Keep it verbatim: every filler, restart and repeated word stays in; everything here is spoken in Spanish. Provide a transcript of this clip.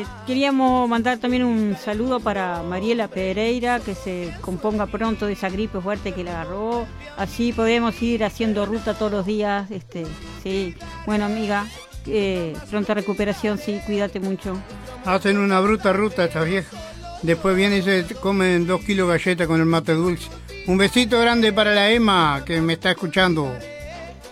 queríamos mandar también un saludo para Mariela Pereira, que se componga pronto de esa gripe fuerte que le agarró. Así podemos ir haciendo ruta todos los días. Este, sí. Bueno, amiga, eh, pronta recuperación, sí, cuídate mucho. Hacen una bruta ruta estas viejas. Después vienen y se comen dos kilos de galletas con el mate dulce. Un besito grande para la Emma, que me está escuchando.